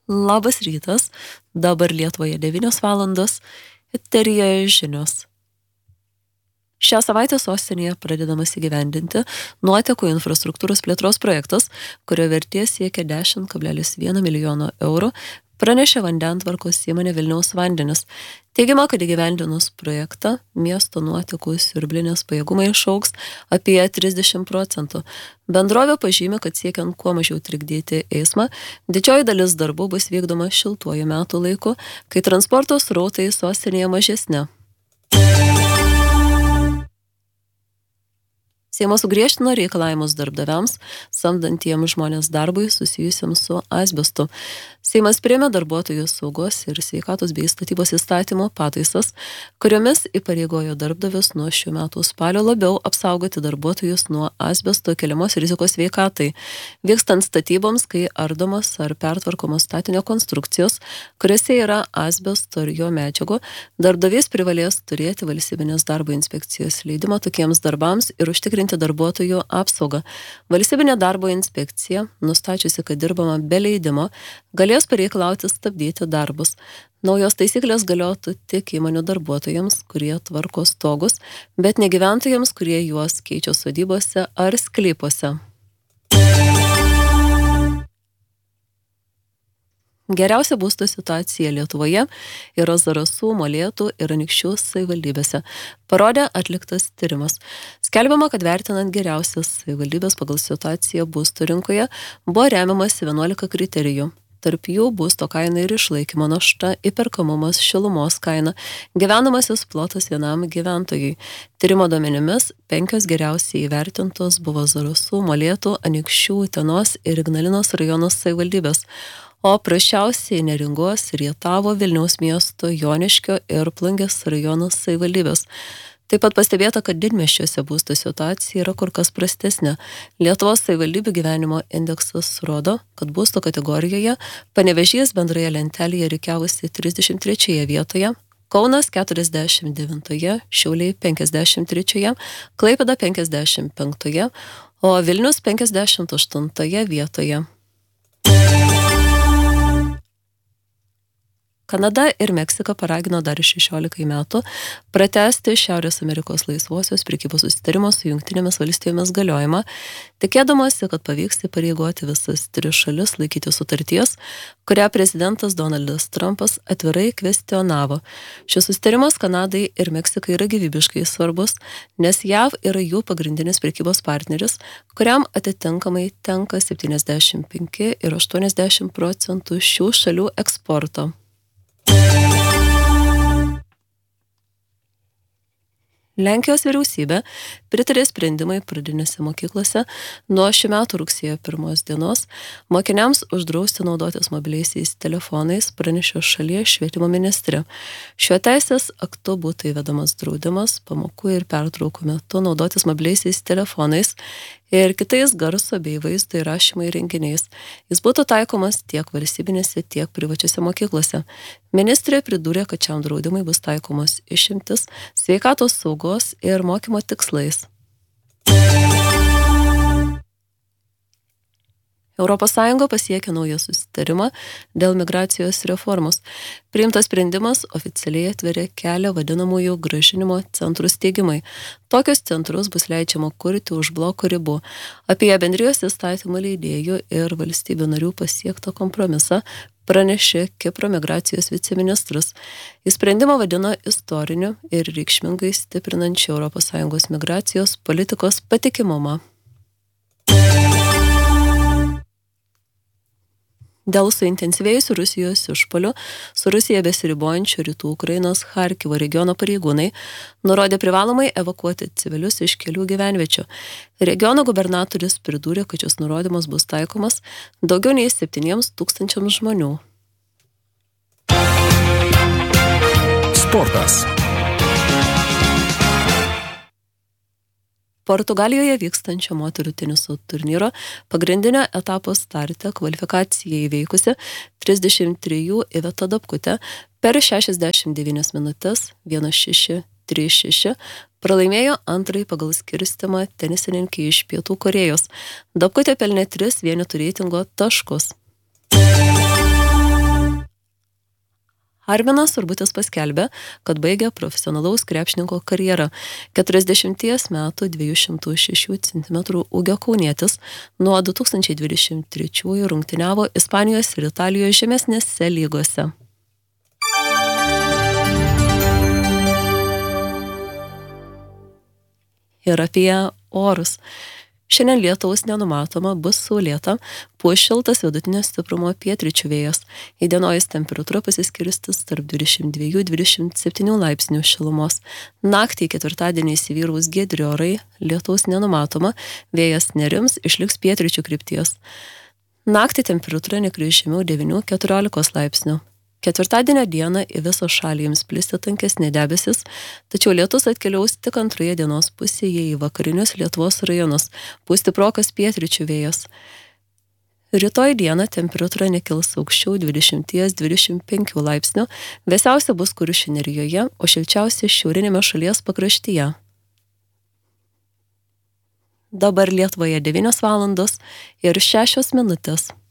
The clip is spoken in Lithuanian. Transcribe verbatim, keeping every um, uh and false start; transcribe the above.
Labas rytas, dabar Lietuvoje devynios valandos, eteryje žinios. Šią savaitę sostinėje pradedamas įgyvendinti nuotekų infrastruktūros plėtros projektas, kurio vertė siekia dešimt kablelis vienas milijono eurų, pranešė vandentvarkos įmonė Vilniaus vandenys. Teigiama, kad įgyvendinus projektą miesto nuotekų siurblinės pajėgumai išaugs apie trisdešimt procentų. Bendrovė pažymė, kad siekiant kuo mažiau trikdyti eismą, didžioji dalis darbų bus vykdoma šiltuoju metų laiku, kai transporto srautai sostinėje mažesni. Seimas sugriežtino reikalavimus darbdaviams, samdantiems žmonės darbui susijusiems su asbestu. Seimas priėmė darbuotojų saugos ir sveikatos bei statybos įstatymo pataisas, kuriomis įpareigojo darbdavius nuo šių metų spalio labiau apsaugoti darbuotojus nuo asbesto keliamos rizikos sveikatai. Vykstant statyboms, kai ardomos ar pertvarkomos statinio konstrukcijos, kuriuose yra asbesto ir jo medžiagų, darbdavys privalės turėti valstybinės darbo inspekcijos leidimą tokiems darbams ir užtikrinti darbuotojų apsaugą. Valstybinė darbo inspekcija, nustačiusi, kad dirbama be leidimo, galės pareikalauti stabdyti darbus. Naujos taisyklės galiotų tik įmonių darbuotojams, kurie tvarko stogus, bet ne gyventojams, kurie juos keičia sodybose ar sklypuose. Geriausia būsto situacija Lietuvoje yra Zarasų, Molėtų ir Anykščių savivaldybėse, parodė atliktas tyrimas. Skelbiama, kad vertinant geriausias savivaldybės pagal situaciją būstų rinkoje buvo remiamasi vienuolika kriterijų. Tarp jų būsto kaina ir išlaikymo našta, įperkamumas, šilumos kaina, gyvenamasis plotas vienam gyventojui. Tyrimo duomenimis penkios geriausiai įvertintos buvo Zarasų, Molėtų, Anykščių, Utenos ir Ignalinos rajono savivaldybės, o prasčiausiai Neringos, Rietavo, Vilniaus miesto, Joniškio ir Plungės rajono savivaldybės. Taip pat pastebėta, kad didmiesčiuose būsto situacija yra kur kas prastesnė. Lietuvos savivaldybių gyvenimo indeksas rodo, kad būsto kategorijoje Panevėžys bendroje lentelėje rikiavosi trisdešimt trečioje vietoje, Kaunas keturiasdešimt devintoje, Šiauliai penkiasdešimt trečioje, Klaipėda penkiasdešimt penktoje, o Vilnius penkiasdešimt aštuntoje vietoje. Kanada ir Meksika paragino dar šešiolikai metų pratęsti Šiaurės Amerikos laisvosios prekybos susitarimo su Jungtinėmis valstijomis galiojimą, tikėdamasi, kad pavyks įpareigoti visas tris šalis laikyti sutarties, kurią prezidentas Donaldas Trumpas atvirai kvestionavo. Šis susitarimas Kanadai ir Meksikai yra gyvybiškai svarbus, nes J A V yra jų pagrindinis prekybos partneris, kuriam atitinkamai tenka septyniasdešimt penki ir aštuoniasdešimt procentų šių šalių eksporto. Lenkijos vyriausybė pritarė sprendimai pradinėse mokyklose nuo šių metų rugsėjo pirmos dienos mokiniams uždrausti naudotis mobiliaisiais telefonais, pranešė šalies švietimo ministrė. Šiuo teisės aktu būtų įvedamas draudimas pamokų ir pertraukų metu naudotis mobiliaisiais telefonais ir kitais garso bei vaizdo įrašymo įrenginiais. Jis būtų taikomas tiek valstybinėse, tiek privačiose mokyklose. Ministrė pridūrė, kad šiam draudimui bus taikomos išimtis sveikatos saugos ir mokymo tikslais. Europos Sąjunga pasiekė naują susitarimą dėl migracijos reformos. Priimtas sprendimas oficialiai atveria kelią vadinamųjų grąžinimo centrų steigimai. Tokius centrus bus leidžiama kurti už bloko ribų. Apie bendrijos įstatymų leidėjų ir valstybių narių pasiektą kompromisą pranešė Kipro migracijos viceministras. Jis sprendimą vadino istoriniu ir reikšmingai stiprinančiu Europos Sąjungos migracijos politikos patikimumą. Dėl suintensyvėjusių Rusijos išpuolių su Rusija besiribojančių rytų Ukrainos Charkivo regiono pareigūnai nurodė privalomai evakuoti civilius iš kelių gyvenviečių. Regiono gubernatorius pridūrė, kad šis nurodymas bus taikomas daugiau nei septyniems tūkstančiams žmonių. Sportas. Portugalijoje vykstančio moterų teniso turnyro pagrindinio etapo starte kvalifikaciją įveikusi trisdešimt trejų Iveta Dabkutė per šešiasdešimt devynias minutės vienas šeši trys šeši pralaimėjo antrąjį pagal skirstimą tenisininkai iš Pietų Korėjos. Dabkutė pelnė tris vienetų reitingo taškus. Arminas Urbutis paskelbė, kad baigė profesionalaus krepšininko karjerą. keturiasdešimties metų dviejų šimtų šešių centimetrų ūgio kaunietis nuo du tūkstančiai dvidešimt trečiųjų rungtyniavo Ispanijos ir Italijos žemesnėse lygose. Ir apie orus. Šiandien lietaus nenumatoma, bus saulėta, pūs šiltas vidutinio stiprumo pietryčių vėjas. Įdienojus temperatūra pasiskirstis tarp dvidešimt dviejų iki dvidešimt septynių laipsnių šilumos. Naktį ketvirtadienį įsivyraus giedri orai, lietaus nenumatoma, vėjas nerims, išliks pietryčių krypties. Naktį temperatūra nekris žemiau devynių iki keturiolikos laipsnių. Ketvirtadienio dieną į visą šalį jums plisti tankesni debesis, tačiau lietus atkeliaus tik antroje dienos pusėje į vakarinius Lietuvos rajonus, pūs stiprokas pietryčių vėjas. Rytoj dieną temperatūra nekils aukščiau dvidešimt iki dvidešimt penkių laipsnių, vėsiausia bus Kuršių nerijoje, o šilčiausia šiaurinėme šalies pakraštyje. Dabar Lietuvoje devynios valandos ir šešios minutės.